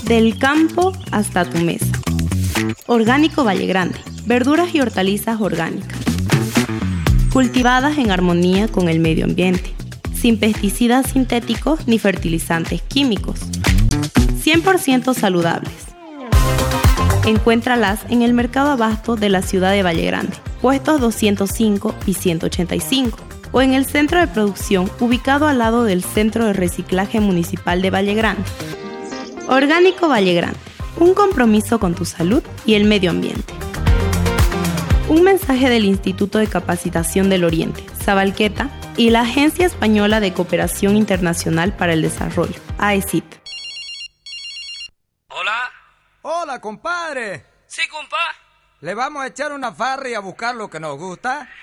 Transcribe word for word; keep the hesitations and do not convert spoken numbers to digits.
Del campo hasta tu mesa. Orgánico Valle Grande. Verduras y hortalizas orgánicas. Cultivadas en armonía con el medio ambiente. Sin pesticidas sintéticos ni fertilizantes químicos. cien por ciento saludables. Encuéntralas en el Mercado Abasto de la ciudad de Valle Grande, puestos doscientos cinco y ciento ochenta y cinco, o en el centro de producción ubicado al lado del Centro de Reciclaje Municipal de Valle Grande. Orgánico Valle Grande, un compromiso con tu salud y el medio ambiente. Un mensaje del Instituto de Capacitación del Oriente, Sabalqueta, y la Agencia Española de Cooperación Internacional para el Desarrollo, A E C I T. Hola. Hola, compadre. Sí, compa. ¿Le vamos a echar una farra y a buscar lo que nos gusta?